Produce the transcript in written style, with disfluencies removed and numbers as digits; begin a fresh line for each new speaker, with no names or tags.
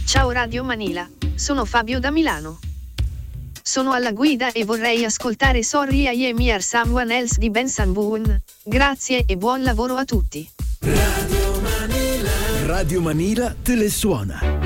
Ciao Radio Manila, sono Fabio da Milano. Sono alla guida e vorrei ascoltare Sorry I Am Here Someone Else di Ben Sanboon. Grazie e buon lavoro a tutti.
Radio Manila te le suona.